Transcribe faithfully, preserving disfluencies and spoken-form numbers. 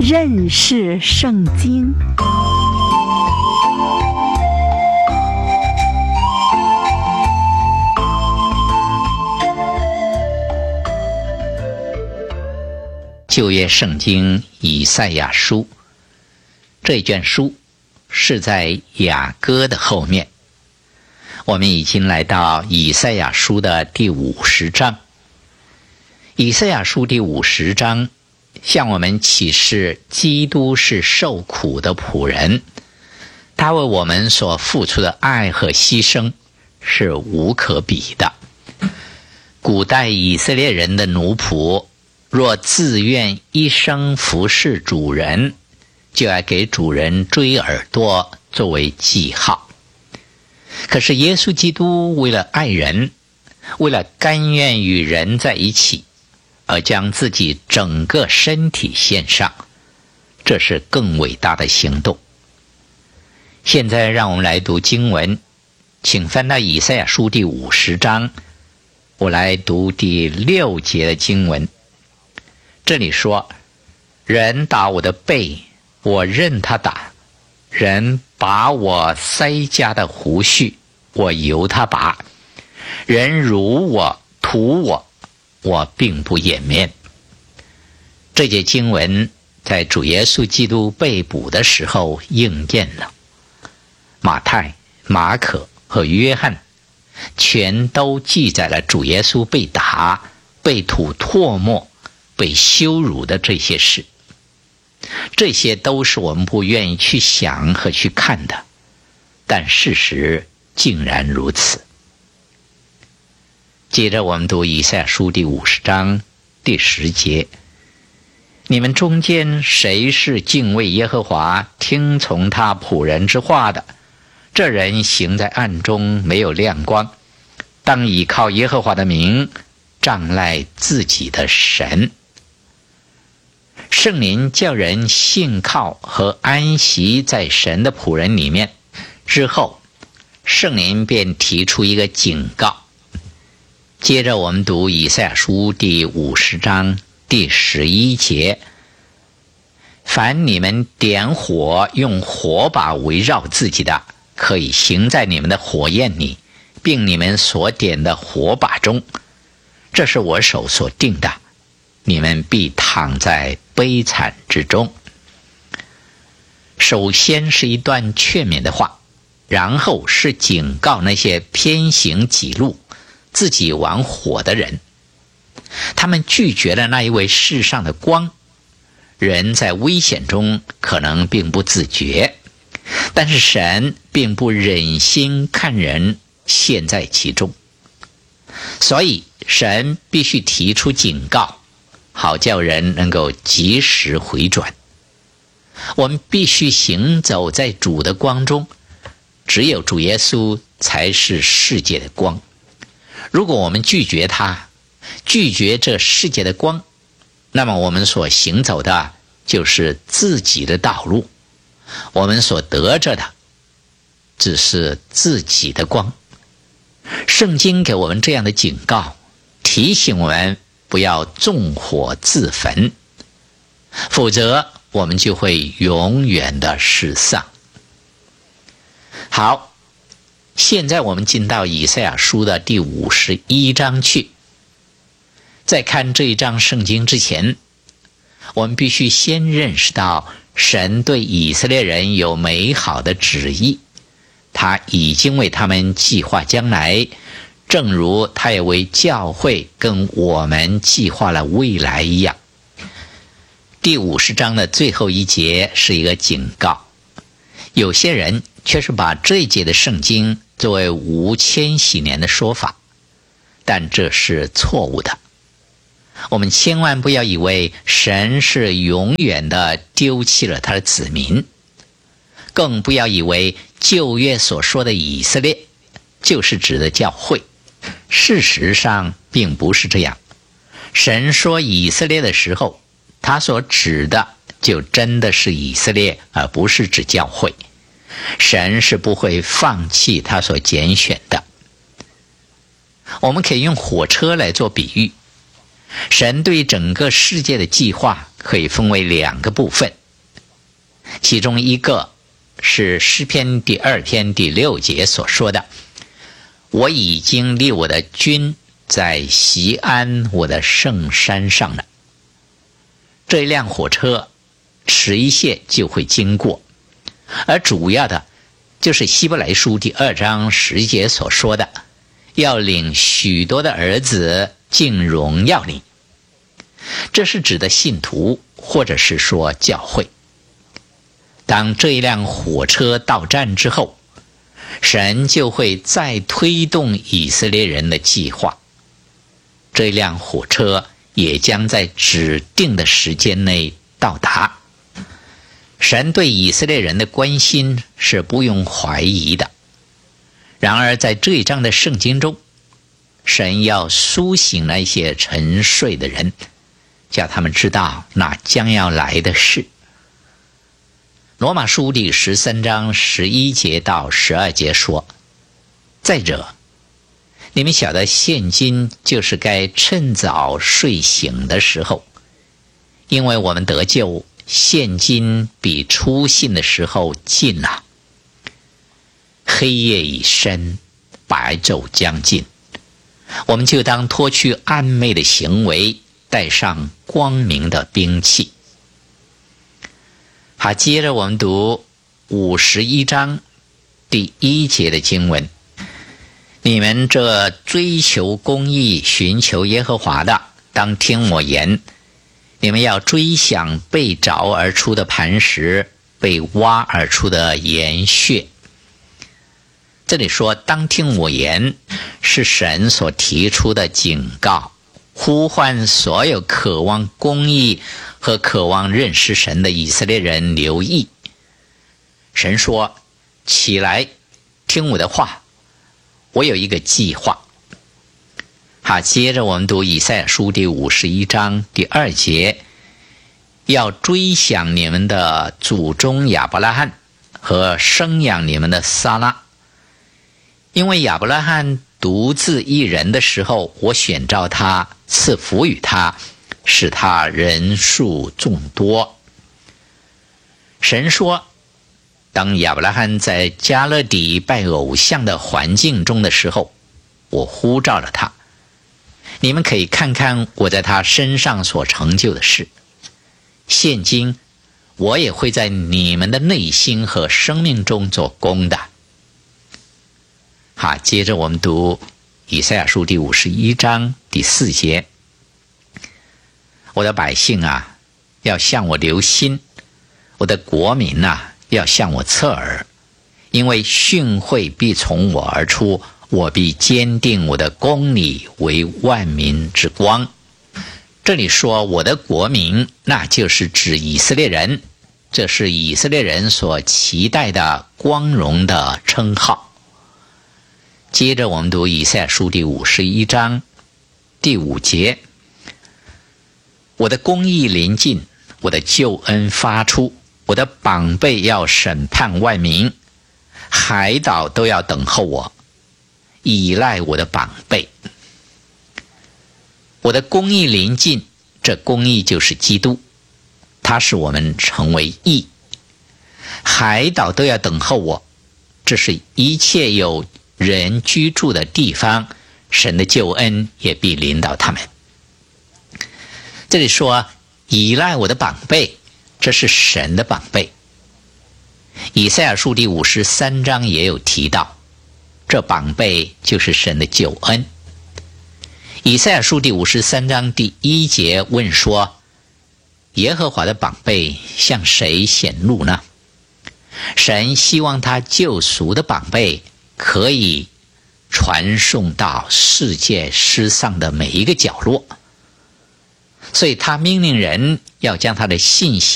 认识圣经。 旧约圣经以赛亚书，这卷书是在雅歌的后面。我们已经来到以赛亚书的第五十章。以赛亚书第五十章向我们启示基督是受苦的仆人，他为我们所付出的爱和牺牲是无可比的。古代以色列人的奴仆若自愿一生服侍主人，就要给主人追耳朵作为记号。可是耶稣基督为了爱人，为了甘愿与人在一起，而将自己整个身体献上，这是更伟大的行动。现在让我们来读经文，请翻到以赛亚书第五十章，我来读第六节的经文。这里说，人打我的背，我任他打；人拔我腮颊的胡须，我由他拔；人辱我、屠我，我并不掩面。这节经文在主耶稣基督被捕的时候应验了。马太、马可和约翰全都记载了主耶稣被打、被吐唾沫、被羞辱的这些事。这些都是我们不愿意去想和去看的，但事实竟然如此。接着我们读以赛亚书第五十章第十节，你们中间谁是敬畏耶和华，听从他仆人之话的？这人行在暗中，没有亮光，当倚靠耶和华的名，仗赖自己的神。圣灵叫人信靠和安息在神的仆人里面之后，圣灵便提出一个警告。接着我们读以赛亚书第五十章第十一节，凡你们点火用火把围绕自己的，可以行在你们的火焰里，并你们所点的火把中，这是我手所定的，你们必躺在悲惨之中。首先是一段劝勉的话，然后是警告那些偏行己路、自己玩火的人。他们拒绝了那一位世上的光。人在危险中可能并不自觉，但是神并不忍心看人陷在其中，所以神必须提出警告，好叫人能够及时回转。我们必须行走在主的光中，只有主耶稣才是世界的光。如果我们拒绝他，拒绝这世界的光，那么我们所行走的就是自己的道路，我们所得着的只是自己的光。圣经给我们这样的警告，提醒我们不要纵火自焚，否则我们就会永远的失丧。好，现在我们进到以赛亚书的第五十一章去。在看这一章圣经之前，我们必须先认识到神对以色列人有美好的旨意，他已经为他们计划将来，正如他也为教会跟我们计划了未来一样。第五十章的最后一节是一个警告，有些人却是把这一节的圣经作为无千禧年的说法，但这是错误的。我们千万不要以为神是永远的丢弃了他的子民，更不要以为旧约所说的以色列就是指的教会。事实上并不是这样。神说以色列的时候，他所指的就真的是以色列，而不是指教会。神是不会放弃他所拣选的。我们可以用火车来做比喻，神对整个世界的计划和可以分为两个部分，其中一个是诗篇第二篇第六节所说的，我已经立我的军在锡安我的圣山上了。这一辆火车迟一些就会经过，而主要的就是希伯来书第二章十节所说的，要领许多的儿子进荣耀里。这是指的信徒，或者是说教会。当这一辆火车到站之后，神就会再推动以色列人的计划。这辆火车也将在指定的时间内到达。神对以色列人的关心是不用怀疑的。然而在这一章的圣经中，神要苏醒那些沉睡的人，叫他们知道那将要来的事。罗马书第十三章十一节到十二节说，再者，你们晓得现今就是该趁早睡醒的时候，因为我们得救，现今比初信的时候近了。黑夜已深，白昼将近，我们就当脱去暗昧的行为，带上光明的兵器。好，接着我们读五十一章第一节的经文，你们这追求公义、寻求耶和华的，当听我言。你们要追想被凿而出的磐石，被挖而出的岩穴。这里说当听我言，是神所提出的警告，呼唤所有渴望公义和渴望认识神的以色列人留意。神说，起来，听我的话，我有一个计划。好，接着我们读以赛亚书第五十一章第二节，要追想你们的祖宗亚伯拉罕和生养你们的撒拉。因为亚伯拉罕独自一人的时候，我选召他，赐福与他，使他人数众多。神说，当亚伯拉罕在加勒底拜偶像的环境中的时候，我呼召了他。你们可以看看我在他身上所成就的事。现今我也会在你们的内心和生命中做工的。好，接着我们读以赛亚书第五十一章第四节，我的百姓啊，要向我留心，我的国民啊，要向我侧耳，因为训诲必从我而出，我必坚定我的公理为万民之光。这里说我的国民，那就是指以色列人，这是以色列人所期待的光荣的称号。接着我们读以赛亚书第五十一章第五节，我的公义临近，我的救恩发出，我的膀臂要审判万民，海岛都要等候我，依赖我的膀臂。我的公义临近，这公义就是基督，他使我们成为义。海岛都要等候我，这是一切有人居住的地方，神的救恩也必临到他们。这里说依赖我的膀臂，这是神的膀臂。以赛亚书第五十三章也有提到，这膀臂就是神的救恩。以赛亚书第五十三章第一节问说，耶和华的膀臂向谁显露呢？神希望他救赎的膀臂可以传送到世界世上的每一个角落，所以他命令人要将他的信息